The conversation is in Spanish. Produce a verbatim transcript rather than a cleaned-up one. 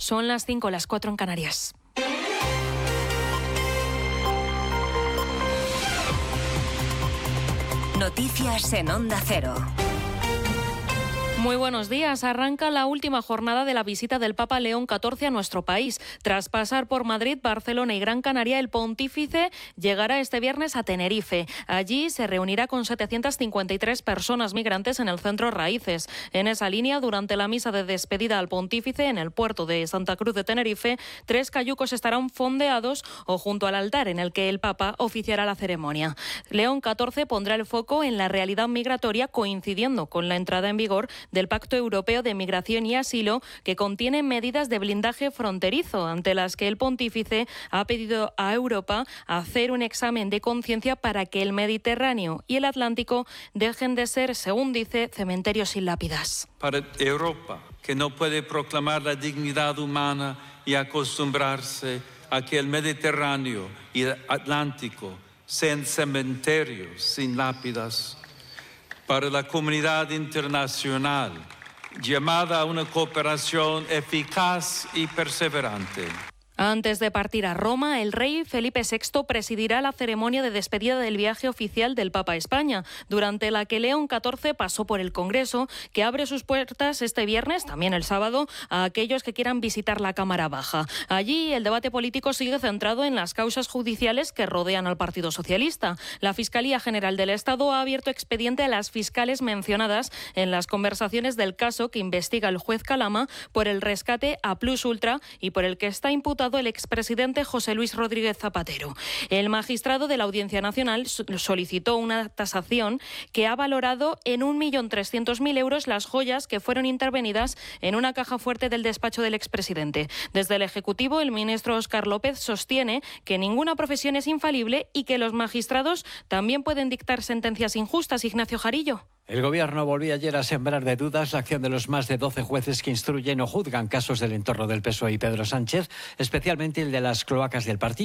Son las cinco, las cuatro en Canarias. Noticias en Onda Cero. Muy buenos días. Arranca la última jornada de la visita del Papa León catorce a nuestro país. Tras pasar por Madrid, Barcelona y Gran Canaria, el pontífice llegará este viernes a Tenerife. Allí se reunirá con setecientas cincuenta y tres personas migrantes en el centro Raíces. En esa línea, durante la misa de despedida al pontífice en el puerto de Santa Cruz de Tenerife, tres cayucos estarán fondeados o junto al altar en el que el Papa oficiará la ceremonia. León catorce pondrá el foco en la realidad migratoria, coincidiendo con la entrada en vigor del Pacto Europeo de Migración y Asilo, que contiene medidas de blindaje fronterizo, ante las que el pontífice ha pedido a Europa hacer un examen de conciencia para que el Mediterráneo y el Atlántico dejen de ser, según dice, cementerios sin lápidas. Para Europa, que no puede proclamar la dignidad humana y acostumbrarse a que el Mediterráneo y el Atlántico sean cementerios sin lápidas. Para la comunidad internacional, llamada a una cooperación eficaz y perseverante. Antes de partir a Roma, el rey Felipe sexto presidirá la ceremonia de despedida del viaje oficial del Papa a España, durante la que León catorce pasó por el Congreso, que abre sus puertas este viernes, también el sábado, a aquellos que quieran visitar la Cámara Baja. Allí el debate político sigue centrado en las causas judiciales que rodean al Partido Socialista. La Fiscalía General del Estado ha abierto expediente a las fiscales mencionadas en las conversaciones del caso que investiga el juez Calama por el rescate a Plus Ultra y por el que está imputado el expresidente José Luis Rodríguez Zapatero. El magistrado de la Audiencia Nacional solicitó una tasación que ha valorado en un millón trescientos mil euros las joyas que fueron intervenidas en una caja fuerte del despacho del expresidente. Desde el Ejecutivo, el ministro Óscar López sostiene que ninguna profesión es infalible y que los magistrados también pueden dictar sentencias injustas. Ignacio Jarillo. El Gobierno volvió ayer a sembrar de dudas la acción de los más de doce jueces que instruyen o juzgan casos del entorno del P S O E y Pedro Sánchez, especialmente el de las cloacas del partido.